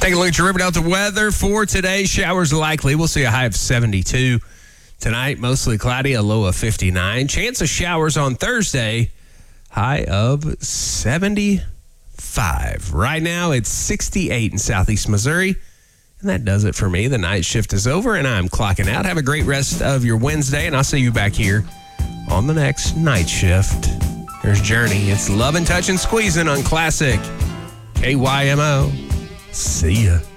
Take a look at your River Delta weather for today. Showers likely. We'll see a high of 72. Tonight, mostly cloudy, a low of 59. Chance of showers on Thursday, high of 75. Right now, it's 68 in southeast Missouri. And that does it for me. The night shift is over, and I'm clocking out. Have a great rest of your Wednesday, and I'll see you back here on the next night shift. Here's Journey. It's Love and Touch and Squeezing on Classic KYMO. See ya.